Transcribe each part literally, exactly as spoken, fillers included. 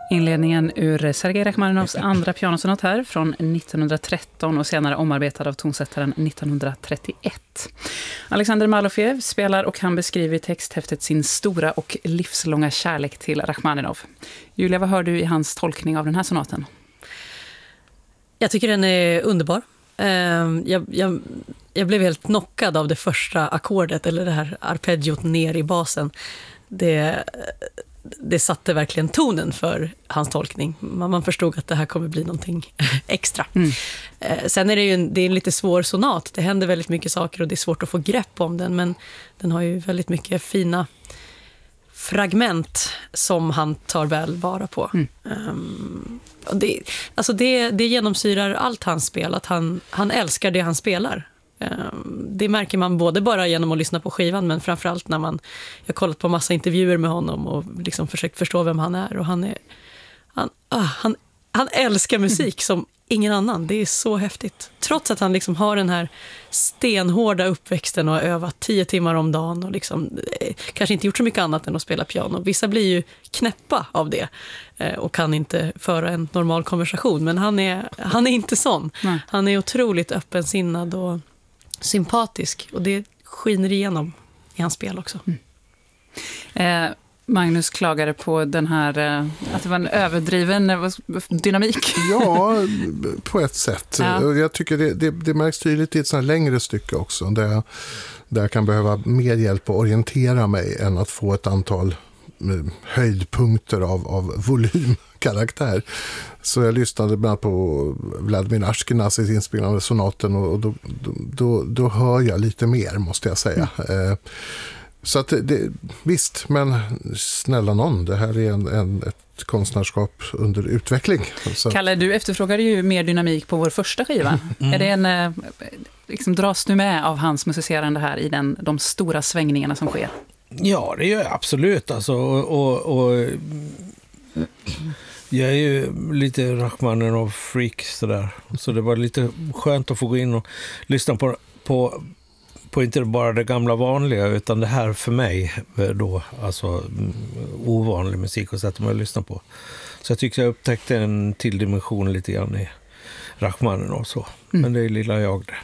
Inledningen ur Sergej Rachmaninovs andra pianosonat här från nittonhundratretton och senare omarbetad av tonsättaren nittonhundratrettioett. Alexander Malofev spelar och han beskriver i texthäftet sin stora och livslånga kärlek till Rachmaninov. Julia, vad hör du i hans tolkning av den här sonaten? Jag tycker den är underbar. Jag, jag, jag blev helt knockad av det första ackordet, eller det här arpeggiot ner i basen. Det... det satte verkligen tonen för hans tolkning. Man förstod att det här kommer bli någonting extra. Mm. Sen är det ju en, det är en lite svår sonat. Det händer väldigt mycket saker och det är svårt att få grepp om den. Men den har ju väldigt mycket fina fragment som han tar väl vara på. Mm. Um, och det, alltså det, det genomsyrar allt hans spel. Att han, han älskar det han spelar. Det märker man både bara genom att lyssna på skivan, men framförallt när man jag har kollat på massa intervjuer med honom och liksom försökt förstå vem han är, och han är han, ah, han, han älskar musik som ingen annan. Det är så häftigt. Trots att han liksom har den här stenhårda uppväxten och har övat tio timmar om dagen och liksom, eh, kanske inte gjort så mycket annat än att spela piano. Vissa blir ju knäppa av det eh, och kan inte föra en normal konversation, men han är, han är inte sån. Nej. Han är otroligt öppensinnad och sympatisk, och det skiner igenom i hans spel också. Mm. Eh, Magnus klagade på den här, eh, att det var en överdriven eh, dynamik. Ja, på ett sätt. Ja. Jag tycker det, det, det märks tydligt i ett sånt här längre stycke också, där jag, där jag kan behöva mer hjälp att orientera mig än att få ett antal höjdpunkter av, av volymkaraktär. Så jag lyssnade bland annat på Vladimir Ashkenazis inspelande sonaten, och då, då, då, då hör jag lite mer, måste jag säga. Mm. Eh, så att det, visst, men snälla någon, det här är en, en, ett konstnärskap under utveckling. Så. Kalle, du efterfrågade ju mer dynamik på vår första skiva. Mm. Är det en, liksom, dras du med av hans musicerande här i den, de stora svängningarna som sker? Ja, det gör jag absolut. Alltså, och, och, och jag är ju lite Rachmaninov-freak sådär. Så det var lite skönt att få gå in och lyssna på, på, på inte bara det gamla vanliga, utan det här för mig då, alltså ovanlig musik att sätta mig och lyssna på. Så jag tyckte jag upptäckte en till dimension lite grann i Rachmaninov så. Mm. Men det är lilla jag det.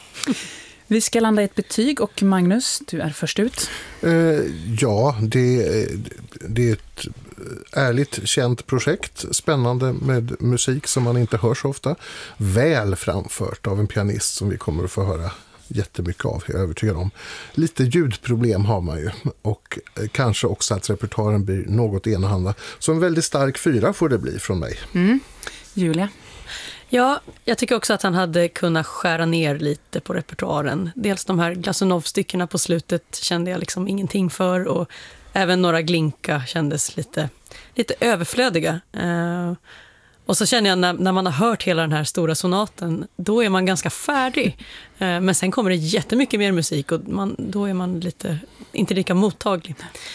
Vi ska landa i ett betyg, och Magnus, du är först ut. Eh, ja, det, det är ett ärligt känt projekt. Spännande med musik som man inte hör så ofta. Väl framfört av en pianist som vi kommer att få höra jättemycket av, jag är övertygad om. Lite ljudproblem har man ju, och kanske också att repertoaren blir något enahanda. Så en väldigt stark fyra får det bli från mig. Mm. Julia? Ja, jag tycker också att han hade kunnat skära ner lite på repertoaren. Dels de här Glazunov-styckena på slutet kände jag liksom ingenting för, och även några glinka kändes lite, lite överflödiga. Uh, och så känner jag när, när man har hört hela den här stora sonaten, då är man ganska färdig. Uh, men sen kommer det jättemycket mer musik, och man, då är man lite, inte lika mottaglig.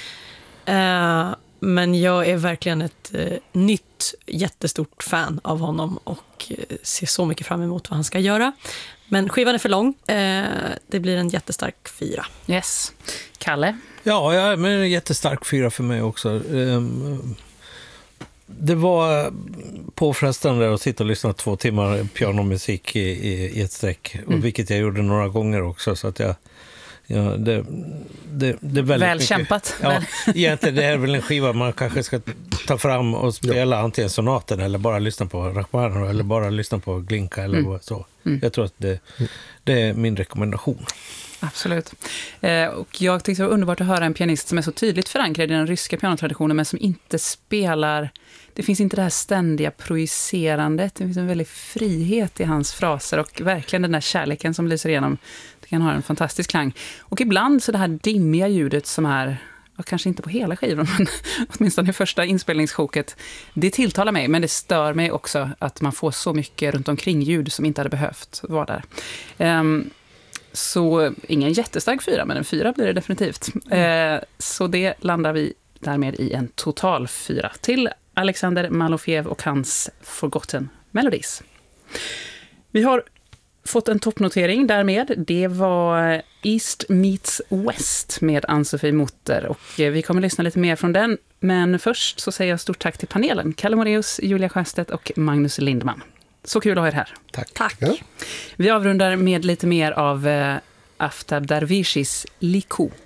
Uh, Men jag är verkligen ett eh, nytt, jättestort fan av honom, och eh, ser så mycket fram emot vad han ska göra. Men skivan är för lång. Eh, det blir en jättestark fyra. Yes. Kalle? Ja, ja, men en jättestark fyra för mig också. Eh, det var påfrestande att sitta och lyssna två timmar pianomusik i, i, i ett streck. Mm. Och vilket jag gjorde några gånger också, så att jag... Ja, det, det, det är väldigt väl mycket, kämpat. Ja, egentligen det är väl en skiva man kanske ska ta fram och spela, ja. Antingen sonaten eller bara lyssna på Rachmaninoff eller bara lyssna på Glinka eller mm. så. Mm. Jag tror att det, det är min rekommendation. Absolut. Eh, och jag tyckte det var underbart att höra en pianist som är så tydligt förankrad i den ryska pianotraditionen, men som inte spelar... Det finns inte det här ständiga projicerandet. Det finns en väldig frihet i hans fraser, och verkligen den där kärleken som lyser igenom. Det kan ha en fantastisk klang. Och ibland så det här dimmiga ljudet som är, och kanske inte på hela skivan, men åtminstone i första inspelningssjoket, det tilltalar mig, men det stör mig också att man får så mycket runt omkring ljud som inte hade behövt vara där. Um, så ingen jättestark fyra, men en fyra blir det definitivt. Uh, så det landar vi därmed i en total fyra till Alexander Malofev och hans Forgotten Melodies. Vi har fått en toppnotering därmed. Det var East Meets West med Ann-Sofie Mutter, och vi kommer lyssna lite mer från den Men först så säger jag stort tack till panelen. Kalle Moraeus, Julia Sjöstedt och Magnus Lindman. Så kul att ha er här. Tack. Tack. Ja. Vi avrundar med lite mer av eh, Aftab Darwishis Liku.